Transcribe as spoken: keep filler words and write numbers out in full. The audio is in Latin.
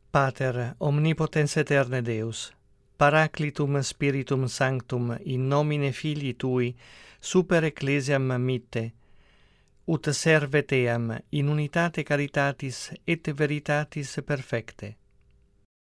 Pater, omnipotens aeterne Deus, Paraclitum Spiritum Sanctum in nomine Filii Tui, super Ecclesiam mitte, ut servet eam in unitate caritatis et veritatis perfecte.